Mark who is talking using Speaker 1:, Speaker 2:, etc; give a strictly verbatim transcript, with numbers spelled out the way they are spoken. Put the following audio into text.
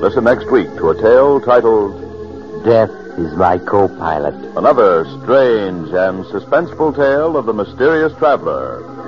Speaker 1: Listen next week to a tale titled
Speaker 2: Death is My Co-Pilot.
Speaker 1: Another strange and suspenseful tale of the mysterious traveler.